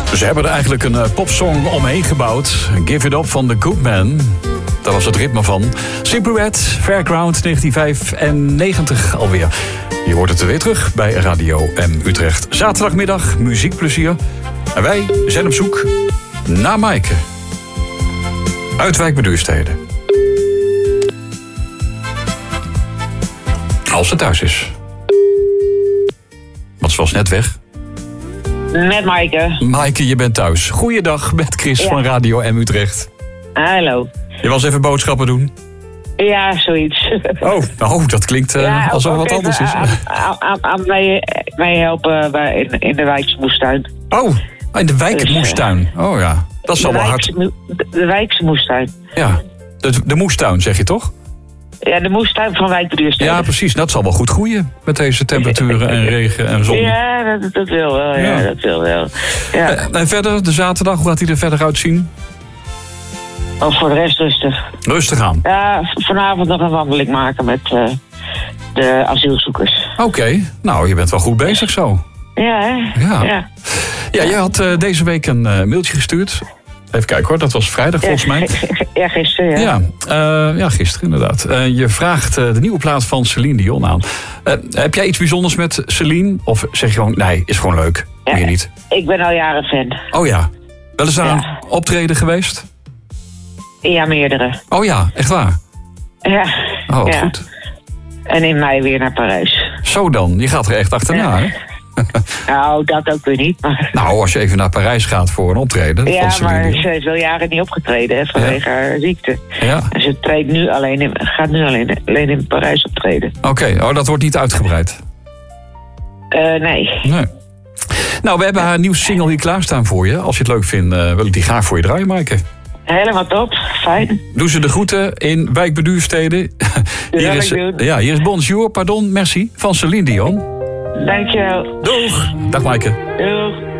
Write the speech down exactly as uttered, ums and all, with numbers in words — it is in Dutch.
Ze hebben er eigenlijk een uh, popsong omheen gebouwd. Give It Up van The Good Man. Dat was het ritme van Simply Red, Fairground negentien vijfennegentig alweer. Je hoort het er weer terug bij Radio M Utrecht. Zaterdagmiddag, muziekplezier. En wij zijn op zoek naar Maaike. Uit Wijk bij Duurstede. Als ze thuis is. Want ze was net weg. Met Maaike. Maaike, je bent thuis. Goeiedag, met Chris ja. van Radio M Utrecht. Hallo. Je was even boodschappen doen? Ja, zoiets. Oh, oh dat klinkt uh, ja, alsof het wat anders is. Aan, aan, aan mij, mij helpen bij, in, in de Wijkse moestuin. Oh, in de Wijkse moestuin. Oh ja, dat is al wel hard. De, de Wijkse moestuin. Ja, de, de moestuin zeg je toch? Ja, de moestuin van Wijk bij Duurstede. Ja, precies. Dat zal wel goed groeien met deze temperaturen en regen en zon. Ja, dat, dat wil wel. Ja, ja. dat wil wel. Ja. En verder, de zaterdag, hoe gaat hij er verder uitzien? Oh, voor de rest rustig. Rustig aan? Ja, vanavond nog een wandeling maken met uh, de asielzoekers. Oké, okay. Nou, je bent wel goed bezig zo. Ja, hè? Ja. Ja, ja je had uh, deze week een uh, mailtje gestuurd. Even kijken hoor, dat was vrijdag volgens ja, mij. Ja, gisteren, ja. Ja, uh, ja gisteren inderdaad. Uh, je vraagt uh, de nieuwe plaat van Celine Dion aan. Uh, heb jij iets bijzonders met Celine? Of zeg je gewoon, nee, is gewoon leuk? Ja, meer niet? Ik ben al jaren fan. Oh ja. Wel eens aan ja. een optreden geweest? Ja, meerdere. Oh ja, echt waar? Ja. Oh, wat ja. goed. En in mei weer naar Parijs. Zo dan, je gaat er echt achterna, ja. hè? Nou, dat ook weer niet. Maar... Nou, als je even naar Parijs gaat voor een optreden. Ja, van maar ze heeft wel jaren niet opgetreden hè, vanwege ja. haar ziekte. Ja. En ze treedt nu alleen in, gaat nu alleen, alleen in Parijs optreden. Oké, okay. Oh, dat wordt niet uitgebreid? Uh, nee. Nee. Nou, we hebben haar nieuwe single hier klaarstaan voor je. Als je het leuk vindt, uh, wil ik die graag voor je draaien, Maaike. Helemaal top, fijn. Doe ze de groeten in Wijk bij Duurstede. Hier is, ja, hier is Bonjour, pardon, merci van Celine Dion. Dankjewel. Doeg. Dag Maaike. Doeg.